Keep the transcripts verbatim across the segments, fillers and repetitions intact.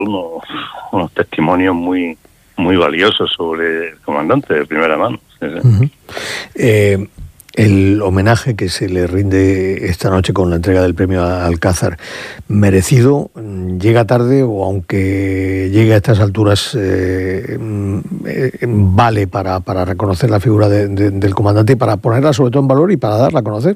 unos, unos testimonios muy muy valiosos sobre el comandante de primera mano. Sí, sí. Uh-huh. Eh, el homenaje que se le rinde esta noche con la entrega del premio a Alcázar, merecido, llega tarde o aunque llegue a estas alturas eh, eh, vale para, para reconocer la figura de, de, del comandante y para ponerla sobre todo en valor y para darla a conocer.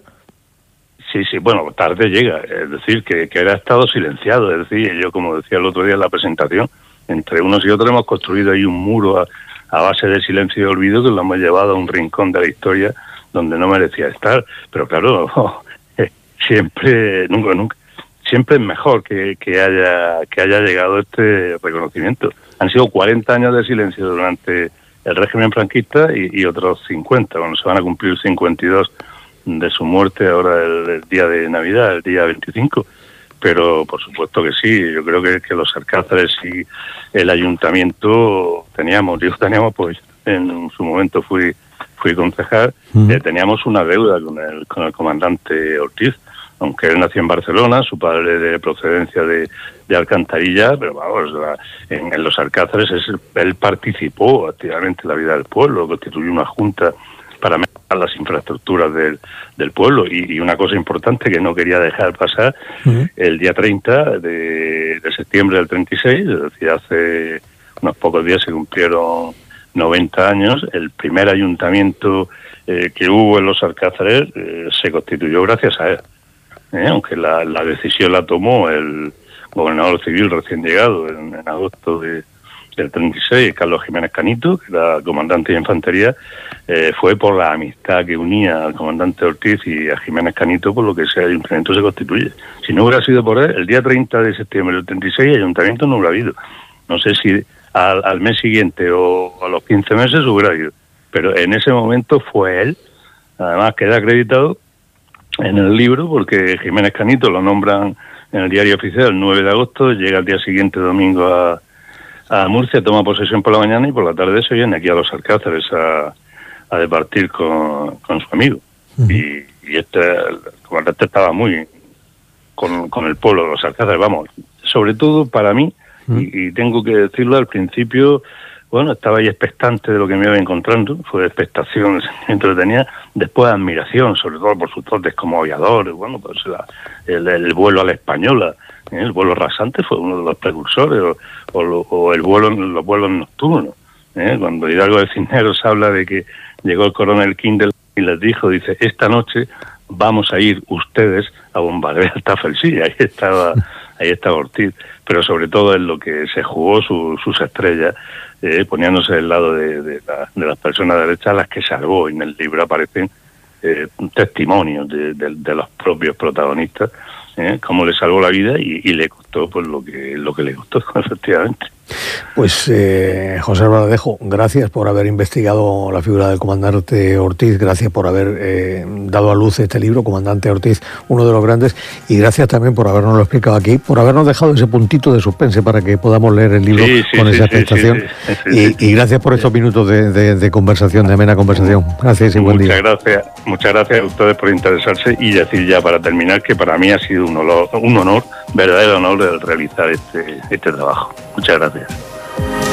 Sí, sí, bueno, tarde llega, es decir, que, que era estado silenciado, es decir, yo como decía el otro día en la presentación, entre unos y otros hemos construido ahí un muro a, a base de silencio y olvido que lo hemos llevado a un rincón de la historia donde no merecía estar, pero claro, oh, eh, siempre, nunca, nunca, siempre es mejor que, que haya que haya llegado este reconocimiento. Han sido cuarenta años de silencio durante el régimen franquista y, y otros cincuenta, cuando se van a cumplir cincuenta y dos de su muerte ahora el, el día de Navidad, el día veinticinco. Pero por supuesto que sí, yo creo que, que los Alcázares y el ayuntamiento teníamos, yo teníamos, pues en su momento fui fui concejal, uh-huh. eh, teníamos una deuda con el con el comandante Ortiz, aunque él nació en Barcelona, su padre de procedencia de, de Alcantarilla, pero vamos, en, en los Alcázares es, él participó activamente en la vida del pueblo, constituyó una junta para mejorar las infraestructuras del, del pueblo. Y, y una cosa importante que no quería dejar pasar, uh-huh. el día treinta de, de septiembre del treinta y seis, es decir, hace unos pocos días se cumplieron noventa años, el primer ayuntamiento eh, que hubo en los Alcázares eh, se constituyó gracias a él. ¿eh? Aunque la, la decisión la tomó el gobernador civil recién llegado en, en agosto de del treinta y seis, Carlos Jiménez Canito, que era comandante de infantería, eh, fue por la amistad que unía al comandante Ortiz y a Jiménez Canito, por lo que ese ayuntamiento se constituye. Si no hubiera sido por él, el día treinta de septiembre del treinta y seis, ayuntamiento no hubiera habido. No sé si al, al mes siguiente o a los quince meses hubiera habido, pero en ese momento fue él, además queda acreditado en el libro, porque Jiménez Canito lo nombran en el diario oficial el nueve de agosto, llega al día siguiente, domingo, a a Murcia, toma posesión por la mañana y por la tarde se viene aquí a los Alcázares a, a departir con, con su amigo. Uh-huh. Y, y este, el comandante estaba muy con, con el pueblo de los Alcázares, vamos, sobre todo para mí, uh-huh. y, y tengo que decirlo, al principio, bueno, estaba ahí expectante de lo que me iba encontrando, fue expectación, el sentimiento que tenía, después admiración, sobre todo por sus dotes como aviador, bueno, pues la, el, el vuelo a la española, el vuelo rasante fue uno de los precursores, o, o, lo, o el vuelo, los vuelos nocturnos. ¿eh? Cuando Hidalgo de Cisneros habla de que llegó el coronel Kindle y les dijo, dice, esta noche vamos a ir ustedes a bombardear Tafelsi. Ahí estaba, ahí estaba Ortiz, pero sobre todo en lo que se jugó su, sus estrellas, eh, poniéndose del lado de, de, la, de las personas derechas, a las que salvó. En el libro aparecen eh, testimonios de, de, de los propios protagonistas, ¿eh? Cómo le salvó la vida y, y le costó pues lo que lo que le costó, efectivamente. Pues eh, José Valladejo, gracias por haber investigado la figura del comandante Ortiz, gracias por haber eh, dado a luz este libro, Comandante Ortiz, uno de los grandes, y gracias también por habernos lo explicado aquí, por habernos dejado ese puntito de suspense para que podamos leer el libro sí, sí, con sí, esa sí, presentación. Sí, sí, sí, y, sí. y gracias por estos minutos de, de, de conversación, de amena conversación. Gracias y buen muchas día. Gracias, muchas gracias a ustedes por interesarse y decir ya para terminar que para mí ha sido un honor, un honor verdadero honor el realizar este, este trabajo. Muchas gracias.